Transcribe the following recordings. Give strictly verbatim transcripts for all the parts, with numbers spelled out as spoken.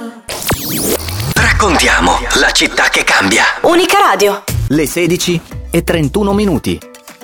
Raccontiamo la città che cambia. Unica Radio. Le sedici e trentuno minuti.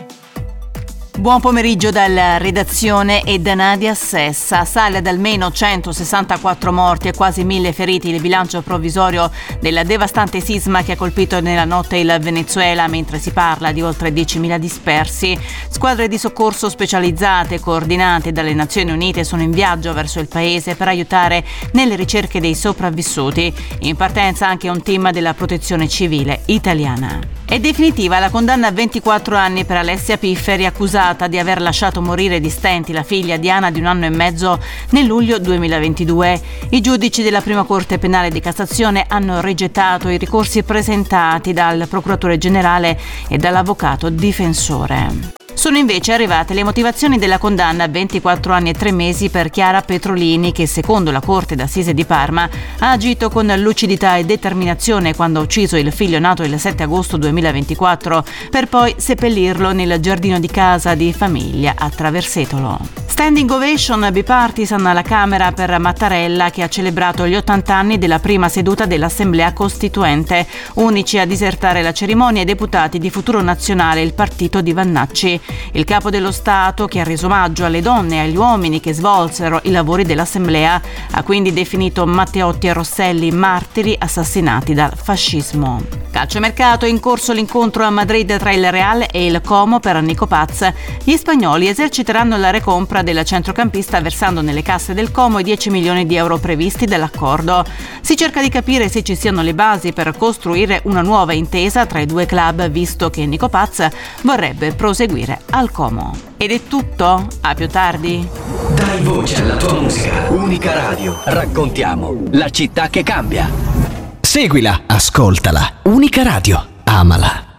Buon pomeriggio dalla redazione e da Nadia Sessa. Sale ad almeno centosessantaquattro morti e quasi mille feriti il bilancio provvisorio del devastante sisma che ha colpito nella notte il Venezuela, mentre si parla di oltre diecimila dispersi. Squadre di soccorso specializzate coordinate dalle Nazioni Unite sono in viaggio verso il paese per aiutare nelle ricerche dei sopravvissuti. In partenza anche un team della Protezione Civile italiana. È definitiva la condanna a ventiquattro anni per Alessia Pifferi, accusata di aver lasciato morire di stenti la figlia Diana di un anno e mezzo nel luglio duemilaventidue. I giudici della Prima Corte Penale di Cassazione hanno rigettato i ricorsi presentati dal procuratore generale e dall'avvocato difensore. Sono invece arrivate le motivazioni della condanna a ventiquattro anni e tre mesi per Chiara Petrolini, che secondo la Corte d'Assise di Parma ha agito con lucidità e determinazione quando ha ucciso il figlio nato il sette agosto duemilaventiquattro per poi seppellirlo nel giardino di casa di famiglia a Traversetolo. Standing ovation bipartisan alla Camera per Mattarella, che ha celebrato gli ottanta anni della prima seduta dell'Assemblea Costituente. Unici a disertare la cerimonia i deputati di Futuro Nazionale, il partito di Vannacci. Il capo dello Stato, che ha reso omaggio alle donne e agli uomini che svolsero i lavori dell'Assemblea, ha quindi definito Matteotti e Rosselli martiri assassinati dal fascismo. Calciomercato, in corso l'incontro a Madrid tra il Real e il Como per Nico Paz. Gli spagnoli eserciteranno la recompra del centrocampista versando nelle casse del Como i dieci milioni di euro previsti dall'accordo. Si cerca di capire se ci siano le basi per costruire una nuova intesa tra i due club, visto che Nico Paz vorrebbe proseguire al Como. Ed è tutto? A più tardi. Dai voce alla tua musica. Unica Radio. Raccontiamo la città che cambia. Seguila, ascoltala. Unica Radio. Amala.